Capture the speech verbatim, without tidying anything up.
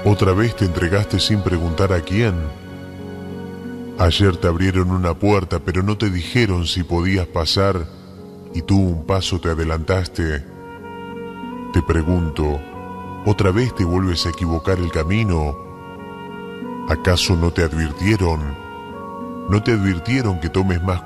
Otra vez te entregaste sin preguntar a quién. Ayer te abrieron una puerta, pero no te dijeron si podías pasar, y tú un paso te adelantaste. Te pregunto, ¿otra vez te vuelves a equivocar el camino? ¿Acaso no te advirtieron? ¿No te advirtieron que tomes más